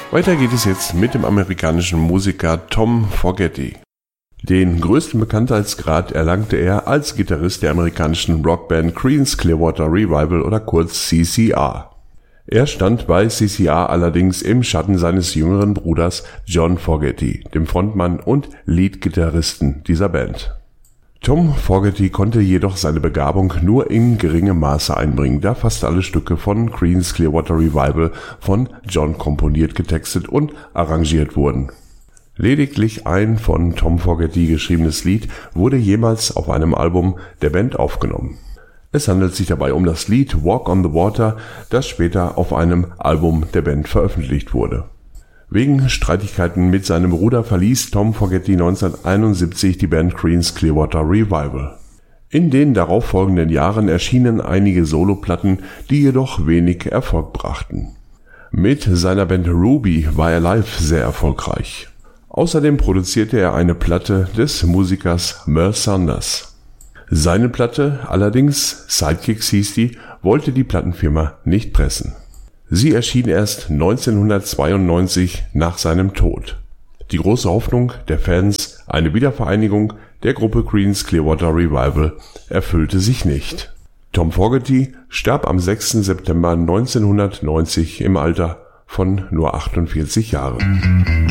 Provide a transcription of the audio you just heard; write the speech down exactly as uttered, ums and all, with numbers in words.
Weiter geht es jetzt mit dem amerikanischen Musiker Tom Fogerty. Den größten Bekanntheitsgrad erlangte er als Gitarrist der amerikanischen Rockband Creedence Clearwater Revival oder kurz C C R. Er stand bei C C R allerdings im Schatten seines jüngeren Bruders John Fogerty, dem Frontmann und Leadgitarristen dieser Band. Tom Fogerty konnte jedoch seine Begabung nur in geringem Maße einbringen, da fast alle Stücke von Creedence Clearwater Revival von John komponiert, getextet und arrangiert wurden. Lediglich ein von Tom Fogerty geschriebenes Lied wurde jemals auf einem Album der Band aufgenommen. Es handelt sich dabei um das Lied Walk on the Water, das später auf einem Album der Band veröffentlicht wurde. Wegen Streitigkeiten mit seinem Bruder verließ Tom Fogerty neunzehnhunderteinundsiebzig die Band Creedence Clearwater Revival. In den darauffolgenden Jahren erschienen einige Soloplatten, die jedoch wenig Erfolg brachten. Mit seiner Band Ruby war er live sehr erfolgreich. Außerdem produzierte er eine Platte des Musikers Merle Saunders. Seine Platte, allerdings Sidekicks hieß die, wollte die Plattenfirma nicht pressen. Sie erschien erst neunzehnhundertzweiundneunzig nach seinem Tod. Die große Hoffnung der Fans, eine Wiedervereinigung der Gruppe Creedence Clearwater Revival, erfüllte sich nicht. Tom Fogerty starb am sechsten September neunzehnhundertneunzig im Alter von nur achtundvierzig Jahren.